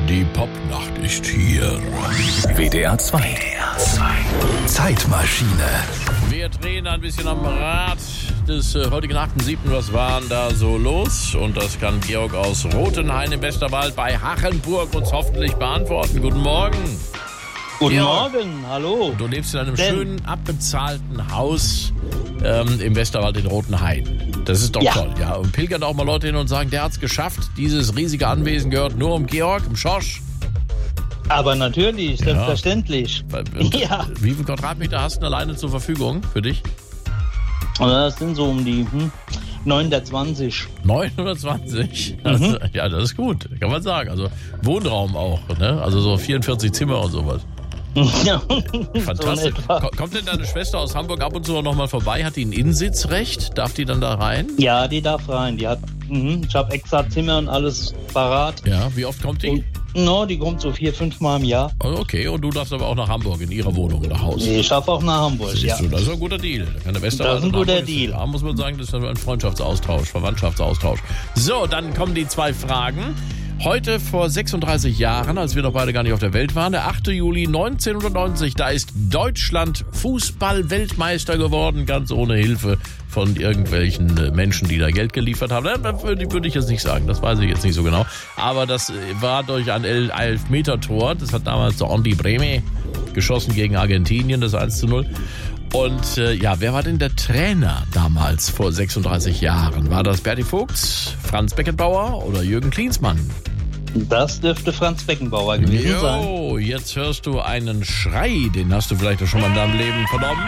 Die Popnacht ist hier. WDR 2. Zeitmaschine. Wir drehen ein bisschen am Rad des heutigen 8.7. Was war denn da so los? Und das kann Georg aus Rothenhain im Westerwald bei Hachenburg uns hoffentlich beantworten. Guten Morgen. Guten Georg. Morgen, hallo. Du lebst in einem schönen, abbezahlten Haus im Westerwald in Rothenhain. Das ist doch toll, ja. Und pilgern auch mal Leute hin und sagen, der hat's geschafft. Dieses riesige Anwesen gehört nur um Georg, im Schorsch. Aber natürlich, selbstverständlich. Ja. Wie viele Quadratmeter hast du alleine zur Verfügung für dich? Das sind so um die 920. 920? Also, ja, das ist gut, kann man sagen. Also Wohnraum auch, ne? Also so 44 Zimmer und sowas. Ja, fantastisch. So Kommt denn deine Schwester aus Hamburg ab und zu noch mal vorbei? Hat die ein Innensitzrecht? Darf die dann da rein? Ja, die darf rein. Die hat, ich habe extra Zimmer und alles parat. Ja, wie oft kommt die? Die kommt so 4-5 Mal im Jahr. Oh, okay, und du darfst aber auch nach Hamburg in ihrer Wohnung oder Haus? Ich darf auch nach Hamburg, Siehst du, das ist ein guter Deal. Das ist ein guter Deal. Da muss man sagen, das ist ein Freundschaftsaustausch, Verwandtschaftsaustausch. So, dann kommen die zwei Fragen. Heute vor 36 Jahren, als wir noch beide gar nicht auf der Welt waren, der 8. Juli 1990, da ist Deutschland Fußball-Weltmeister geworden, ganz ohne Hilfe von irgendwelchen Menschen, die da Geld geliefert haben. Das würde ich jetzt nicht sagen, das weiß ich jetzt nicht so genau. Aber das war durch ein Elfmeter-Tor, das hat damals der Andi Brehme geschossen gegen Argentinien, das 1:0. Und wer war denn der Trainer damals vor 36 Jahren? War das Berti Vogt, Franz Beckenbauer oder Jürgen Klinsmann? Das dürfte Franz Beckenbauer gewesen sein. Jetzt hörst du einen Schrei, den hast du vielleicht schon mal in deinem Leben vernommen.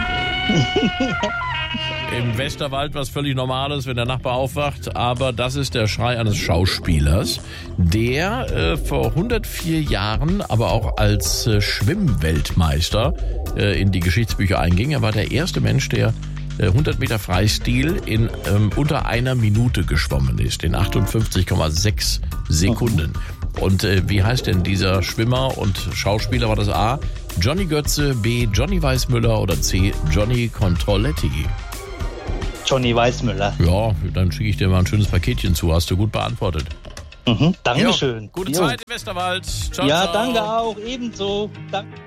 Im Westerwald was völlig Normales, wenn der Nachbar aufwacht, aber das ist der Schrei eines Schauspielers, der vor 104 Jahren aber auch als Schwimmweltmeister in die Geschichtsbücher einging. Er war der erste Mensch, der 100 Meter Freistil in unter einer Minute geschwommen ist, in 58,6 Sekunden. Und wie heißt denn dieser Schwimmer und Schauspieler? War das A, Johnny Götze, B, Johnny Weissmüller oder C, Johnny Controlletti? Johnny Weissmüller. Ja, dann schicke ich dir mal ein schönes Paketchen zu. Hast du gut beantwortet. Dankeschön. Gute Zeit im Westerwald. Ciao, ja, ciao. Danke auch. Ebenso. Danke.